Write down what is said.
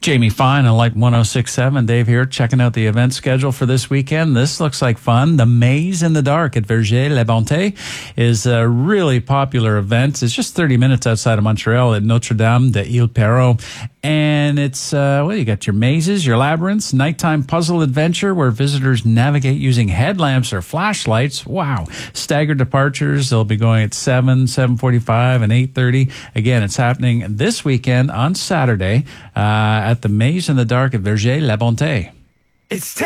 Jamie Fine on Light 106.7. Dave here, checking out the event schedule for this weekend. This looks like fun. The Maze in the Dark at Verger-la-Bonté is a really popular event. It's just 30 minutes outside of Montreal at Notre-Dame de Ile-Perrot. And it's, you got your mazes, your labyrinths, nighttime puzzle adventure where visitors navigate using headlamps or flashlights. Wow. Staggered departures. They'll be going at 7, 7:45, and 8:30. Again, it's happening this weekend on Saturday at the Maze in the Dark at Verger-la-Bonté. It's